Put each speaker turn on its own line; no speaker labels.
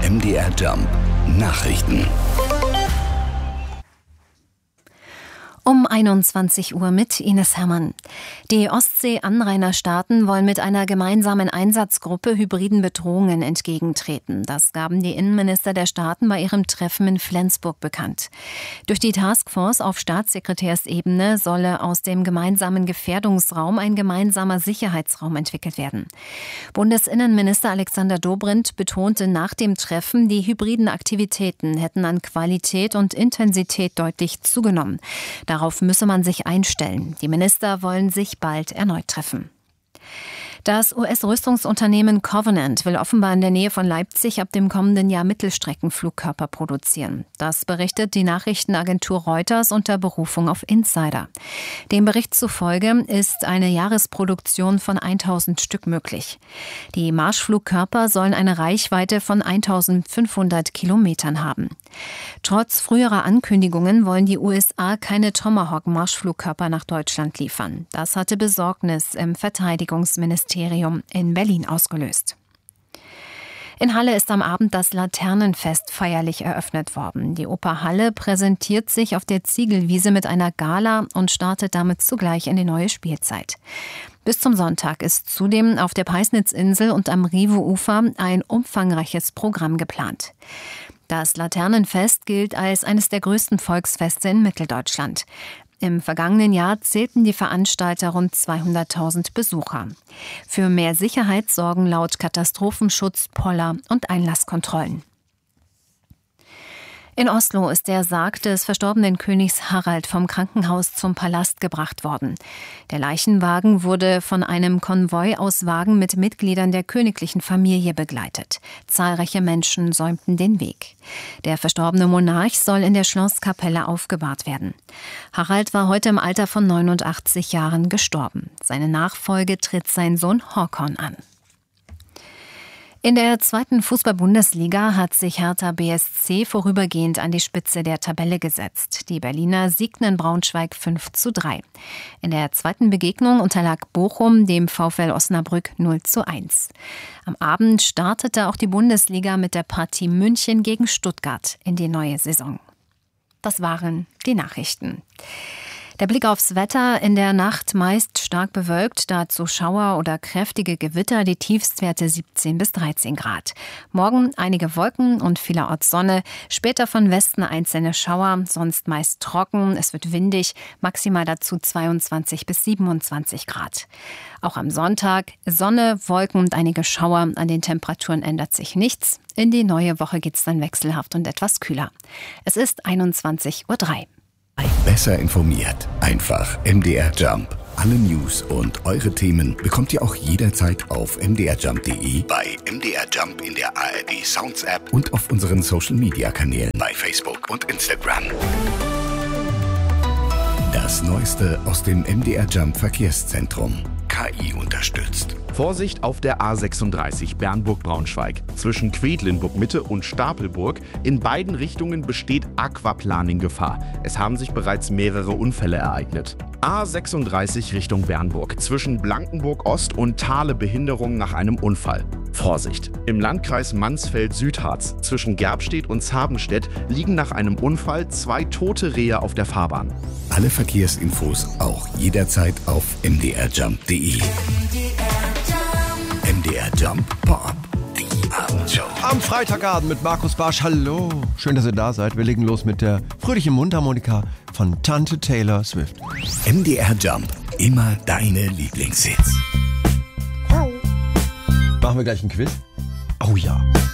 MDR Jump Nachrichten.
Um 21 Uhr mit Ines Herrmann. Die Ostsee-Anrainerstaaten wollen mit einer gemeinsamen Einsatzgruppe hybriden Bedrohungen entgegentreten. Das gaben die Innenminister der Staaten bei ihrem Treffen in Flensburg bekannt. Durch die Taskforce auf Staatssekretärsebene solle aus dem gemeinsamen Gefährdungsraum ein gemeinsamer Sicherheitsraum entwickelt werden. Bundesinnenminister Alexander Dobrindt betonte nach dem Treffen, die hybriden Aktivitäten hätten an Qualität und Intensität deutlich zugenommen. Darauf müsse man sich einstellen. Die Minister wollen sich bald erneut treffen. Das US-Rüstungsunternehmen Covenant will offenbar in der Nähe von Leipzig ab dem kommenden Jahr Mittelstreckenflugkörper produzieren. Das berichtet die Nachrichtenagentur Reuters unter Berufung auf Insider. Dem Bericht zufolge ist eine Jahresproduktion von 1000 Stück möglich. Die Marschflugkörper sollen eine Reichweite von 1500 Kilometern haben. Trotz früherer Ankündigungen wollen die USA keine Tomahawk-Marschflugkörper nach Deutschland liefern. Das hatte Besorgnis im Verteidigungsministerium in Berlin ausgelöst. In Halle ist am Abend das Laternenfest feierlich eröffnet worden. Die Oper Halle präsentiert sich auf der Ziegelwiese mit einer Gala und startet damit zugleich in die neue Spielzeit. Bis zum Sonntag ist zudem auf der Peisnitzinsel und am Rive-Ufer ein umfangreiches Programm geplant. Das Laternenfest gilt als eines der größten Volksfeste in Mitteldeutschland. Im vergangenen Jahr zählten die Veranstalter rund 200.000 Besucher. Für mehr Sicherheit sorgen laut Katastrophenschutz Poller und Einlasskontrollen. In Oslo ist der Sarg des verstorbenen Königs Harald vom Krankenhaus zum Palast gebracht worden. Der Leichenwagen wurde von einem Konvoi aus Wagen mit Mitgliedern der königlichen Familie begleitet. Zahlreiche Menschen säumten den Weg. Der verstorbene Monarch soll in der Schlosskapelle aufgebahrt werden. Harald war heute im Alter von 89 Jahren gestorben. Seine Nachfolge tritt sein Sohn Håkon an. In der zweiten Fußball-Bundesliga hat sich Hertha BSC vorübergehend an die Spitze der Tabelle gesetzt. Die Berliner siegten in Braunschweig 5:3. In der zweiten Begegnung unterlag Bochum dem VfL Osnabrück 0:1. Am Abend startete auch die Bundesliga mit der Partie München gegen Stuttgart in die neue Saison. Das waren die Nachrichten. Der Blick aufs Wetter: in der Nacht meist stark bewölkt, dazu Schauer oder kräftige Gewitter, die Tiefstwerte 17 bis 13 Grad. Morgen einige Wolken und vielerorts Sonne, später von Westen einzelne Schauer, sonst meist trocken, es wird windig, maximal dazu 22 bis 27 Grad. Auch am Sonntag Sonne, Wolken und einige Schauer, an den Temperaturen ändert sich nichts. In die neue Woche geht's dann wechselhaft und etwas kühler. Es ist 21:03 Uhr.
Besser informiert. Einfach MDR Jump. Alle News und eure Themen bekommt ihr auch jederzeit auf mdrjump.de, bei MDR Jump in der ARD Sounds App und auf unseren Social Media Kanälen bei Facebook und Instagram. Das Neueste aus dem MDR Jump Verkehrszentrum. KI unterstützt.
Vorsicht auf der A36 Bernburg-Braunschweig. Zwischen Quedlinburg-Mitte und Stapelburg. In beiden Richtungen besteht Aquaplaning-Gefahr. Es haben sich bereits mehrere Unfälle ereignet. A36 Richtung Bernburg. Zwischen Blankenburg-Ost und Thale Behinderung nach einem Unfall. Vorsicht! Im Landkreis Mansfeld-Südharz zwischen Gerbstedt und Zabenstedt liegen nach einem Unfall 2 tote Rehe auf der Fahrbahn.
Alle Verkehrsinfos auch jederzeit auf mdrjump.de. MDR Jump Pop, die Abendshow.
Am Freitagabend mit Markus Barsch. Hallo, schön, dass ihr da seid. Wir legen los mit der fröhlichen Mundharmonika von Tante Taylor Swift.
MDR Jump, immer deine Lieblingshits.
Machen wir gleich ein Quiz? Oh ja.